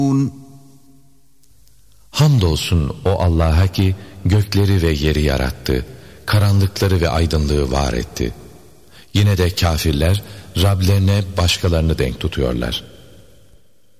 Hamdolsun o Allah'a ki gökleri ve yeri yarattı, karanlıkları ve aydınlığı var etti. Yine de kafirler Rablerine başkalarını denk tutuyorlar.